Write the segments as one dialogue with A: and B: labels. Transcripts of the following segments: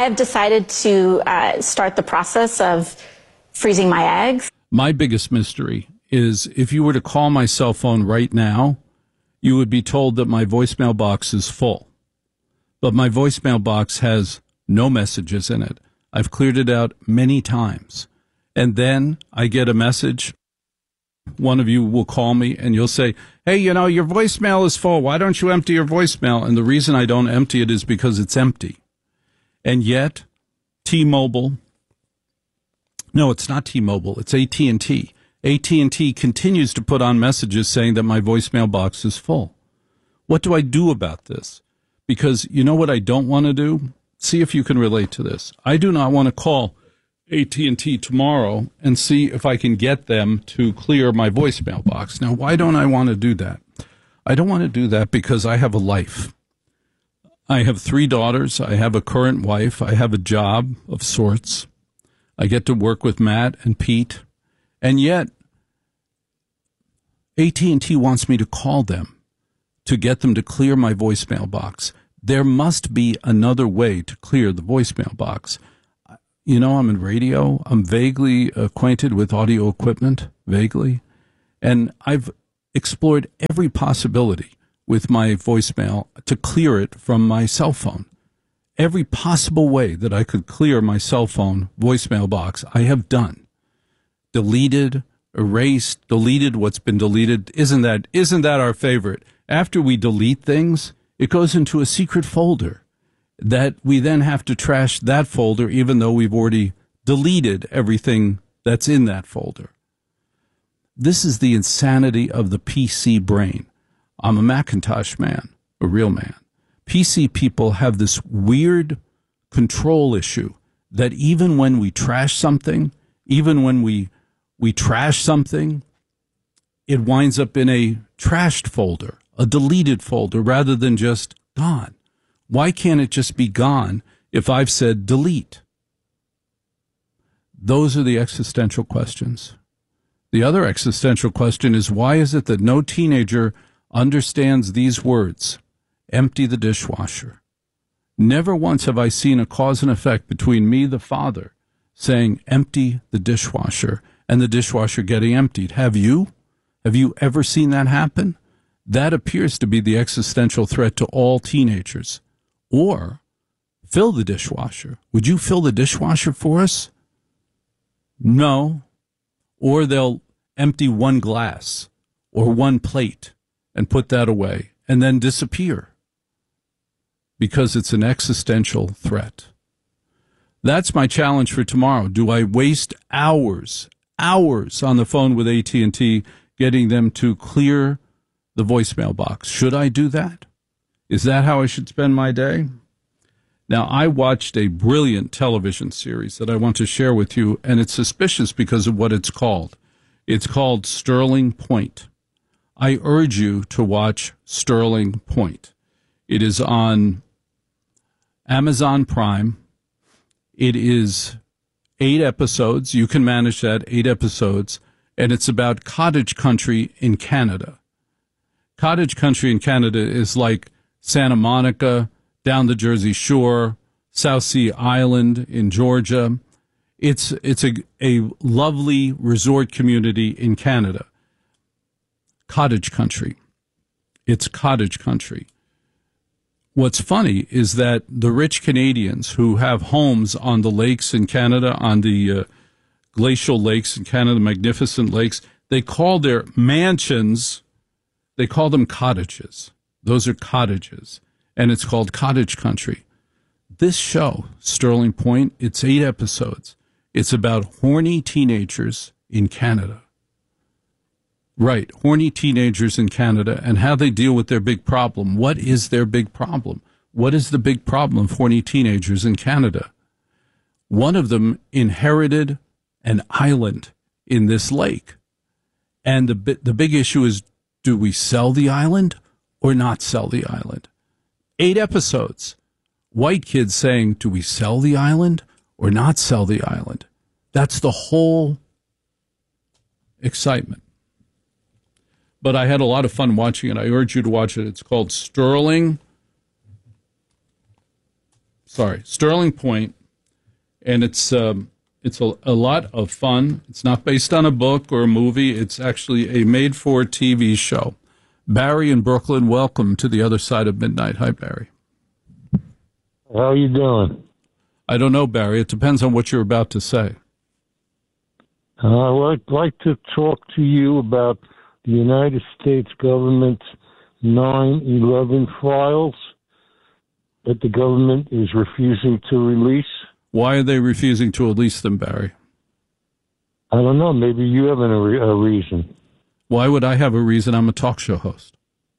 A: I have decided to start the process of freezing my eggs.
B: My biggest mystery is if you were to call my cell phone right now, you would be told that my voicemail box is full. But my voicemail box has no messages in it. I've cleared it out many times. And then I get a message. One of you will call me and you'll say, hey, you know, your voicemail is full. Why don't you empty your voicemail? And the reason I don't empty it is because it's empty. And yet, T-Mobile, no, it's not T-Mobile, it's AT&T. AT&T continues to put on messages saying that my voicemail box is full. What do I do about this? Because you know what I don't want to do? See if you can relate to this. I do not want to call AT&T tomorrow and see if I can get them to clear my voicemail box. Now, why don't I want to do that? I don't want to do that because I have a life. I have 3 daughters. I have a current wife. I have a job of sorts. I get to work with Matt and Pete. And yet, AT&T wants me to call them to get them to clear my voicemail box. There must be another way to clear the voicemail box. You know, I'm in radio. I'm vaguely acquainted with audio equipment, vaguely. And I've explored every possibility with my voicemail to clear it from my cell phone. Every possible way that I could clear my cell phone voicemail box, I have done. Deleted, erased, deleted what's been deleted. Isn't that our favorite? After we delete things, it goes into a secret folder that we then have to trash that folder even though we've already deleted everything that's in that folder. This is the insanity of the PC brain. I'm a Macintosh man, a real man. PC people have this weird control issue that even when we trash something, even when we trash something, it winds up in a trashed folder, a deleted folder, rather than just gone. Why can't it just be gone if I've said delete? Those are the existential questions. The other existential question is, why is it that no teenager understands these words? Empty the dishwasher. Never once have I seen a cause and effect between me, the father, saying empty the dishwasher and the dishwasher getting emptied. Have you? Have you ever seen that happen? That appears to be the existential threat to all teenagers. Or fill the dishwasher. Would you fill the dishwasher for us? No. Or they'll empty one glass or one plate and put that away and then disappear because it's an existential threat. That's my challenge for tomorrow. Do I waste hours on the phone with AT&T getting them to clear the voicemail box? Should I do that? Is that how I should spend my day? Now, I watched a brilliant television series that I want to share with you, and it's suspicious because of what it's called. It's called Sterling Point. I urge you to watch Sterling Point. It is on Amazon Prime. It is 8 episodes. You can manage that, 8 episodes, and it's about cottage country in Canada. Cottage country in Canada is like Santa Monica, down the Jersey Shore, South Sea Island in Georgia. It's a lovely resort community in Canada. Cottage country. It's cottage country. What's funny is that the rich Canadians who have homes on the lakes in Canada, on the glacial lakes in Canada, magnificent lakes, they call their mansions, they call them cottages. Those are cottages, and it's called cottage country. This show, Sterling Point, it's 8 episodes. It's about horny teenagers in Canada. Right, horny teenagers in Canada and how they deal with their big problem. What is their big problem? What is the big problem of horny teenagers in Canada? One of them inherited an island in this lake. And the big issue is, do we sell the island or not sell the island? 8 episodes. White kids saying, do we sell the island or not sell the island? That's the whole excitement. But I had a lot of fun watching it. I urge you to watch it. It's called Sterling Sterling Point, and it's a lot of fun. It's not based on a book or a movie. It's actually a made-for-TV show. Barry in Brooklyn, welcome to the other side of midnight. Hi, Barry.
C: How are you doing?
B: I don't know, Barry. It depends on what you're about to say.
C: I'd like to talk to you about the United States government's 9/11 files that the government is refusing to release.
B: Why are they refusing to release them, Barry?
C: I don't know. Maybe you have a reason.
B: Why would I have a reason? I'm a talk show host.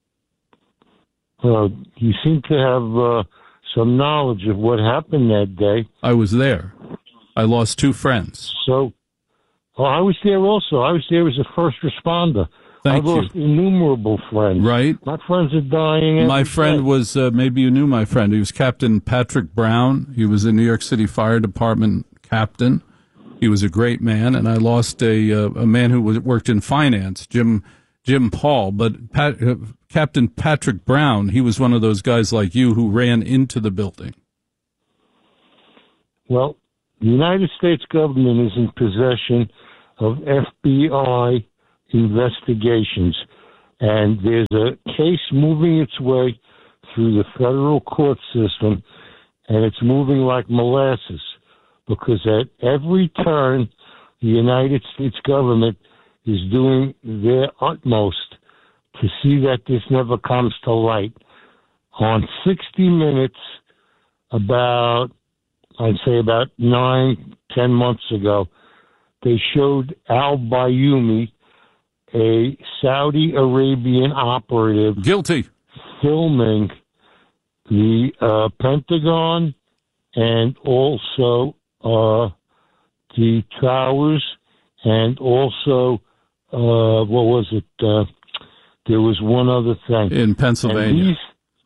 C: Well, you seem to have some knowledge of what happened that day.
B: I was there. I lost 2 friends.
C: So, I was there also. I was there as a first responder.
B: Thank
C: I lost
B: you.
C: innumerable friends.
B: Right.
C: My friends are dying.
B: My friend was, maybe you knew my friend. He was Captain Patrick Brown. He was a New York City Fire Department captain. He was a great man. And I lost a man who worked in finance, Jim Paul. But Captain Patrick Brown, he was one of those guys like you who ran into the building.
C: Well, the United States government is in possession of FBI investigations, and there's a case moving its way through the federal court system, and it's moving like molasses, because at every turn, the United States government is doing their utmost to see that this never comes to light. On 60 Minutes, about 9-10 months ago, they showed Al Bayoumi, a Saudi Arabian operative,
B: Guilty,
C: filming the Pentagon and also the towers, and also what was it? There was one other thing
B: in Pennsylvania.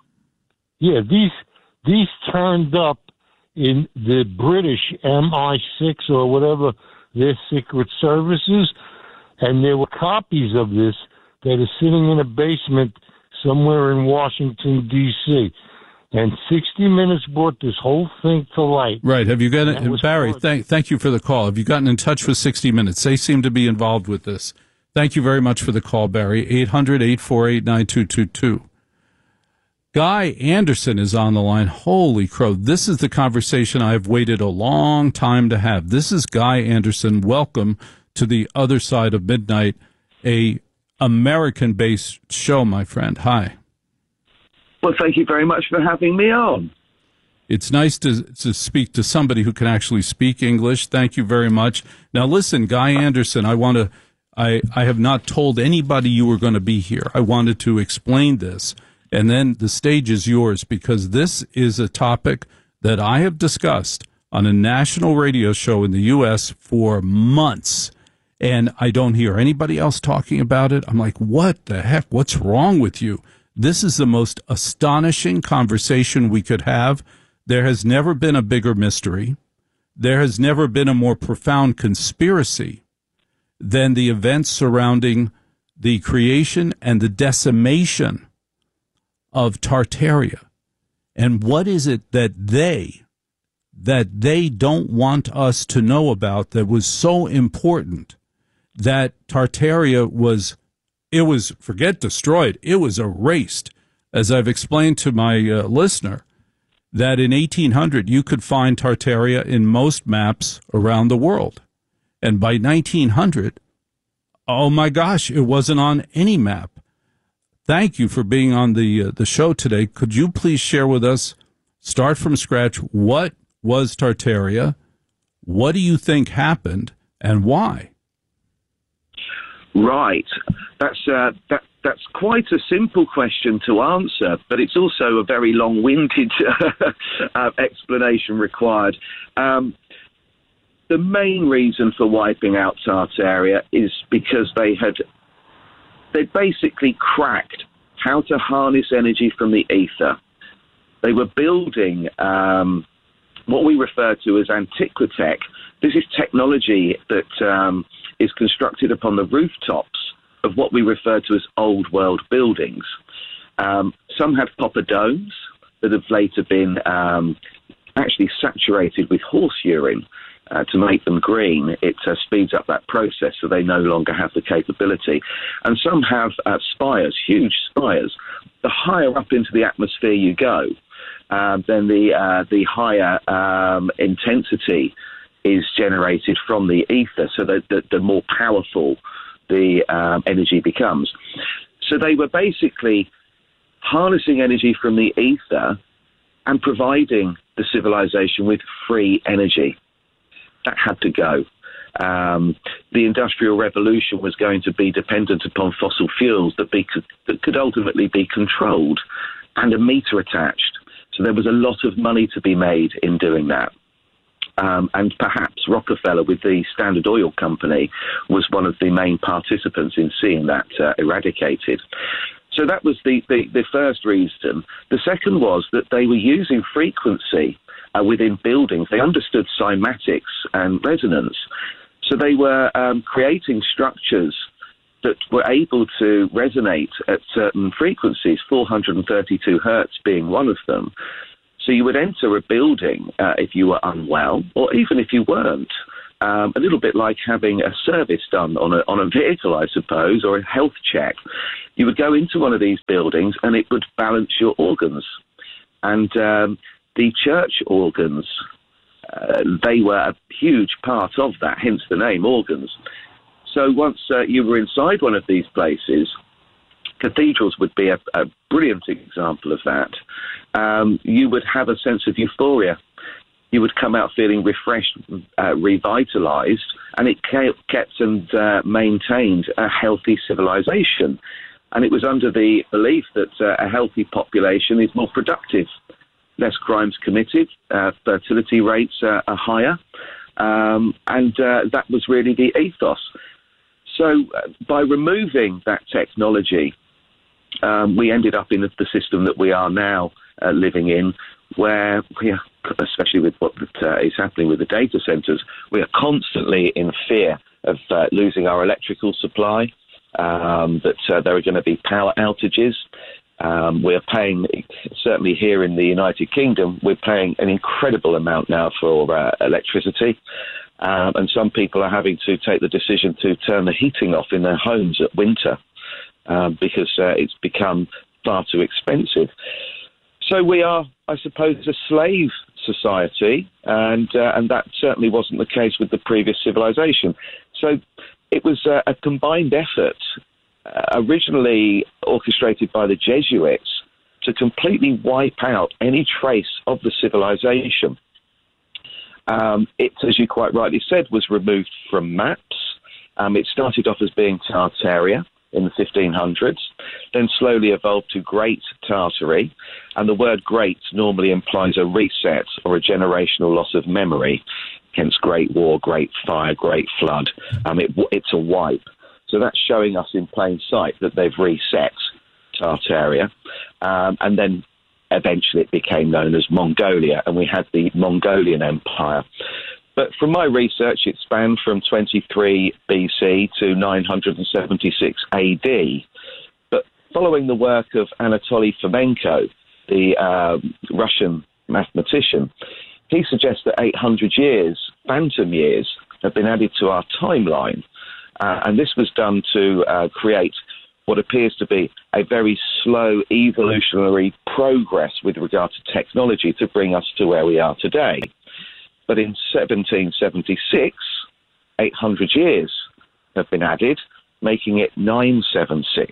C: These turned up in the British MI6 or whatever their secret services, and there were copies of this that are sitting in a basement somewhere in Washington, D.C. And 60 Minutes brought this whole thing to light.
B: Right. Have you gotten, Barry, thank you for the call. Have you gotten in touch with 60 Minutes? They seem to be involved with this. Thank you very much for the call, Barry. 800-848-9222. Guy Anderson is on the line. Holy crow. This is the conversation I've waited a long time to have. This is Guy Anderson. Welcome to the other side of midnight, a American-based show, my friend. Hi.
D: Well, thank you very much for having me on.
B: It's nice to speak to somebody who can actually speak English. Thank you very much. Now, listen, Guy Anderson, I have not told anybody you were going to be here. I wanted to explain this, and then the stage is yours, because this is a topic that I have discussed on a national radio show in the U.S. for months, and I don't hear anybody else talking about it. I'm like, what the heck? What's wrong with you? This is the most astonishing conversation we could have. There has never been a bigger mystery. There has never been a more profound conspiracy than the events surrounding the creation and the decimation of Tartaria. And what is it that they don't want us to know about that was so important, that Tartaria was forget destroyed, it was erased. As I've explained to my listener, that in 1800 you could find Tartaria in most maps around the world. And by 1900, oh my gosh, it wasn't on any map. Thank you for being on the show today. Could you please share with us, start from scratch, what was Tartaria? What do you think happened, and why?
D: Right. That's quite a simple question to answer, but it's also a very long-winded explanation required. The main reason for wiping out Tartaria is because they basically cracked how to harness energy from the ether. They were building what we refer to as Antiquitech. This is technology that is constructed upon the rooftops of what we refer to as old world buildings. Some have copper domes that have later been actually saturated with horse urine to make them green. It speeds up that process, so they no longer have the capability. And some have spires, huge spires. The higher up into the atmosphere you go, then the higher intensity is generated from the ether, so that the more powerful the energy becomes. So they were basically harnessing energy from the ether and providing the civilization with free energy. That had to go. The Industrial Revolution was going to be dependent upon fossil fuels that could ultimately be controlled, and a meter attached. So there was a lot of money to be made in doing that. And perhaps Rockefeller, with the Standard Oil Company, was one of the main participants in seeing that eradicated. So that was the first reason. The second was that they were using frequency within buildings. They understood cymatics and resonance. So they were creating structures that were able to resonate at certain frequencies, 432 hertz being one of them. So you would enter a building if you were unwell, or even if you weren't. A little bit like having a service done on a vehicle, I suppose, or a health check. You would go into one of these buildings and it would balance your organs. And the church organs, they were a huge part of that, hence the name organs. So once you were inside one of these places, cathedrals would be a brilliant example of that. You would have a sense of euphoria. You would come out feeling refreshed, revitalized, and it kept and maintained a healthy civilization. And it was under the belief that a healthy population is more productive, less crimes committed, fertility rates are higher, and that was really the ethos. So by removing that technology, we ended up in the system that we are now living in, where we are, especially with what is happening with the data centers, we are constantly in fear of losing our electrical supply, that there are going to be power outages. We're paying, certainly here in the United Kingdom, we're paying an incredible amount now for electricity. And some people are having to take the decision to turn the heating off in their homes at winter because it's become far too expensive. So we are, I suppose, a slave society, and that certainly wasn't the case with the previous civilization. So it was a combined effort, originally orchestrated by the Jesuits, to completely wipe out any trace of the civilization. It, as you quite rightly said, was removed from maps. It started off as being Tartaria in the 1500s, then slowly evolved to Great Tartary, and the word great normally implies a reset or a generational loss of memory, hence Great War, Great Fire, Great Flood. It's a wipe. So that's showing us in plain sight that they've reset Tartaria, and then eventually it became known as Mongolia, and we had the Mongolian Empire. But from my research, it spanned from 23 BC to 976 AD. But following the work of Anatoly Fomenko, the Russian mathematician, he suggests that 800 years, phantom years, have been added to our timeline. And this was done to create what appears to be a very slow evolutionary progress with regard to technology to bring us to where we are today. But in 1776, 800 years have been added, making it 976.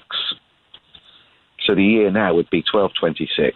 D: So the year now would be 1226.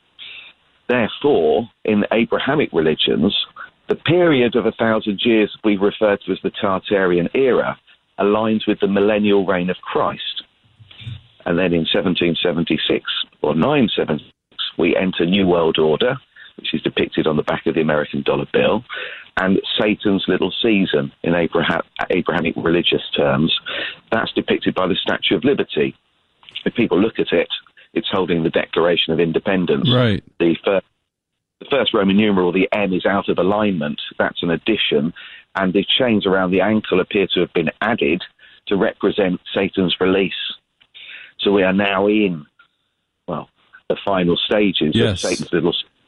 D: Therefore, in Abrahamic religions, the period of 1,000 years we refer to as the Tartarian era aligns with the millennial reign of Christ. And then in 1776, or 976, we enter New World Order, which is depicted on the back of the American dollar bill, and Satan's little season in Abrahamic religious terms. That's depicted by the Statue of Liberty. If people look at it, it's holding the Declaration of Independence.
B: Right.
D: The first Roman numeral, the M, is out of alignment. That's an addition. And the chains around the ankle appear to have been added to represent Satan's release. So we are now in, well, the final stages of Satan's little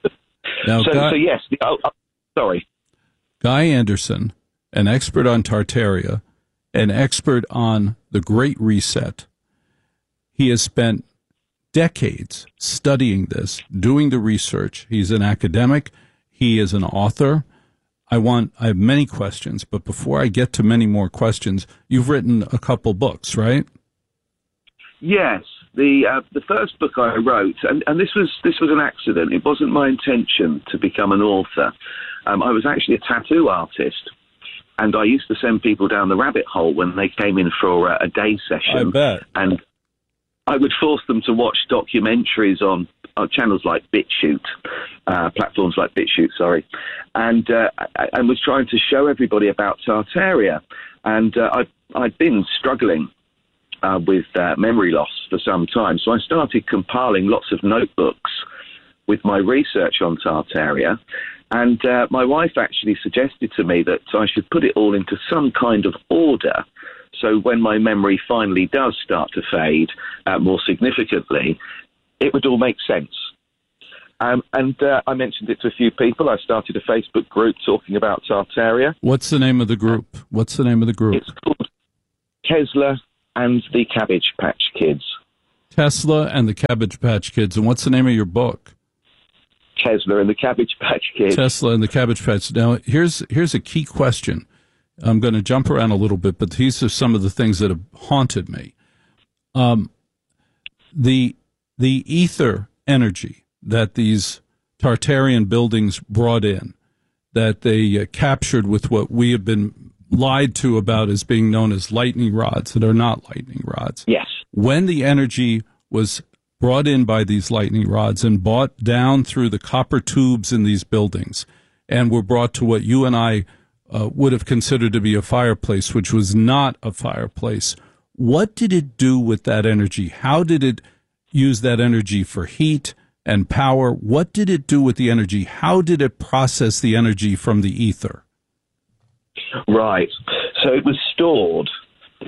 B: Now,
D: So yes. Sorry.
B: Guy Anderson, an expert on Tartaria, an expert on the Great Reset. He has spent decades studying this, doing the research. He's an academic. He is an author. I have many questions, but before I get to many more questions, you've written a couple books, right?
D: Yes. The first book I wrote, and this was an accident. It wasn't my intention to become an author. I was actually a tattoo artist, and I used to send people down the rabbit hole when they came in for a day session.
B: I bet.
D: And I would force them to watch documentaries on channels like BitChute, platforms like BitChute, sorry, and was trying to show everybody about Tartaria. And I'd been struggling with memory loss for some time, so I started compiling lots of notebooks with my research on Tartaria. And my wife actually suggested to me that I should put it all into some kind of order, so when my memory finally does start to fade more significantly, it would all make sense. And I mentioned it to a few people. I started a Facebook group talking about Tartaria.
B: What's the name of the group?
D: It's called Tesla and the Cabbage Patch Kids.
B: Tesla and the Cabbage Patch Kids. And what's the name of your book?
D: Tesla and the Cabbage Patch Kids.
B: Tesla and the Cabbage Patch. Now, here's a key question. I'm going to jump around a little bit, but these are some of the things that have haunted me. The ether energy that these Tartarian buildings brought in, that they captured with what we have been lied to about as being known as lightning rods that are not lightning rods.
D: Yes.
B: When the energy was brought in by these lightning rods and brought down through the copper tubes in these buildings and were brought to what you and I would have considered to be a fireplace, which was not a fireplace, what did it do with that energy? How did it use that energy for heat and power? What did it do with the energy? How did it process the energy from the ether?
D: Right. So it was stored